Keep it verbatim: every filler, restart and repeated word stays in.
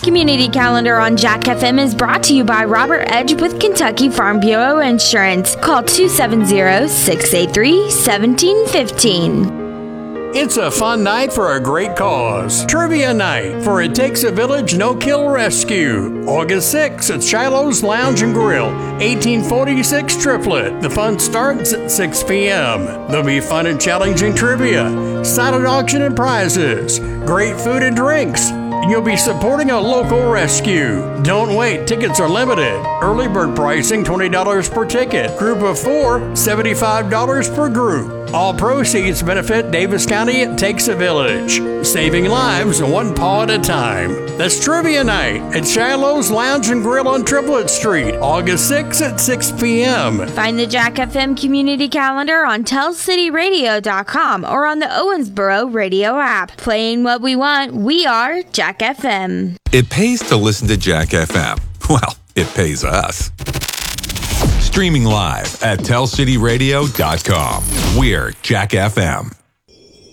community calendar on Jack F M is brought to you by Robert Edge with Kentucky Farm Bureau Insurance. Call two seven zero, six eight three, one seven one five. It's a fun night for a great cause. Trivia night for It Takes a Village No-Kill Rescue. August sixth at Shiloh's Lounge and Grill, eighteen forty-six Triplet. The fun starts at six p.m. There'll be fun and challenging trivia, silent auction and prizes, great food and drinks. You'll be supporting a local rescue. Don't wait, tickets are limited. Early bird pricing twenty dollars per ticket. Group of four, seventy-five dollars per group. All proceeds benefit Davis County It Takes a Village. Saving lives one paw at a time. That's Trivia Night at Shiloh's Lounge and Grill on Triplet Street, August sixth at six p.m. Find the Jack F M community calendar on tell city radio dot com or on the Owensboro radio app. Playing what we want, we are Jack F M. It pays to listen to Jack F M. Well, it pays us. Streaming live at tell city radio dot com. We're Jack F M.